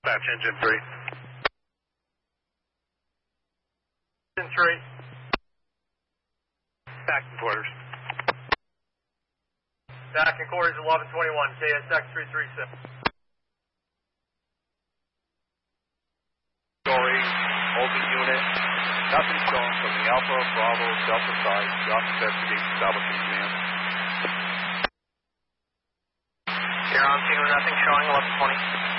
Dispatch engine 3. Engine 3. Back in quarters. Back in quarters 1121, KSX 336. Story, holding unit. Nothing shown from the Alpha Bravo Delta side. Drop investigation establishing command. You're on scene with nothing showing, 1120.